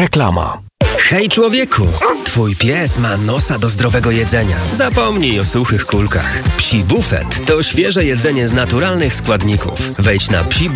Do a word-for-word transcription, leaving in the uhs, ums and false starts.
Reklama. Hej człowieku, twój pies ma nosa do zdrowego jedzenia. Zapomnij o suchych kulkach. Psi Buffet to świeże jedzenie z naturalnych składników. Wejdź na psi